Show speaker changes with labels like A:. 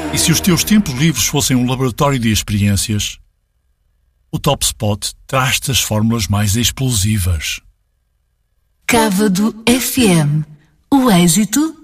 A: E se os teus tempos livres fossem um laboratório de experiências, o Top Spot traz-te as fórmulas mais explosivas.
B: Cávado FM. O êxito